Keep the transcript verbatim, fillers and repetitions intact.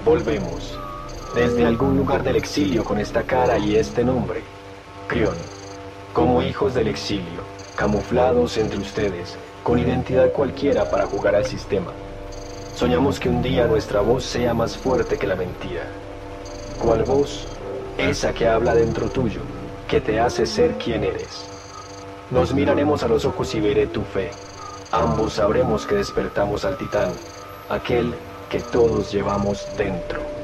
Volvemos, desde algún lugar del exilio con esta cara y este nombre, Crión, como hijos del exilio, camuflados entre ustedes, con identidad cualquiera para jugar al sistema. Soñamos que un día nuestra voz sea más fuerte que la mentira. ¿Cuál voz? Esa que habla dentro tuyo, que te hace ser quien eres. Nos miraremos a los ojos y veré tu fe. Ambos sabremos que despertamos al titán, aquel que todos llevamos dentro.